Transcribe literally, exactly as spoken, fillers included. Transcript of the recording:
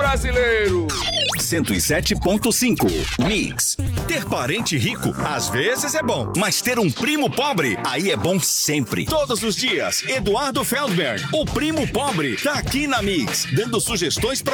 brasileiro. cento e sete ponto cinco Mix. Ter parente rico, às vezes é bom, mas ter um primo pobre, aí é bom sempre. Todos os dias, Eduardo Feldberg, o primo pobre, tá aqui na Mix, dando sugestões pra